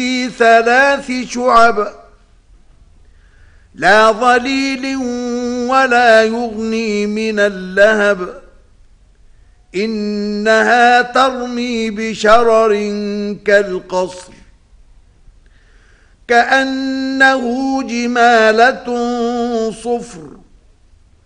في 3 شعب لا ظليل ولا يغني من اللهب إنها ترمي بشرر كالقصر كأنه جمالة صفر